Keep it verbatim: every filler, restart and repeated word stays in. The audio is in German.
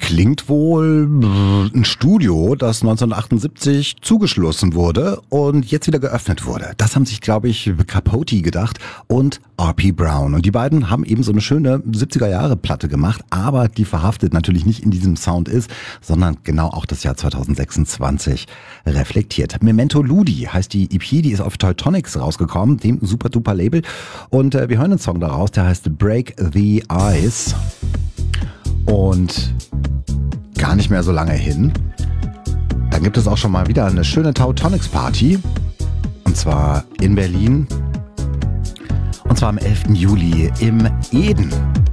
klingt wohl ein Studio, das neunzehnhundertachtundsiebzig zugeschlossen wurde und jetzt wieder geöffnet wurde. Das haben sich, glaube ich, Capote gedacht und R P Brown. Und die beiden haben eben so eine schöne siebziger-Jahre-Platte gemacht, aber die verhaftet natürlich nicht in diesem Sound ist, sondern genau auch das Jahr zweitausendsechsundzwanzig reflektiert. Memento Ludi heißt die E P, die ist auf Teutonics rausgekommen, dem super-duper-Label. Und äh, wir hören einen Song daraus, der heißt Break the Ice. Und gar nicht mehr so lange hin, dann gibt es auch schon mal wieder eine schöne Teutonics Party. Und zwar in Berlin. Und zwar am elften Juli im Eden.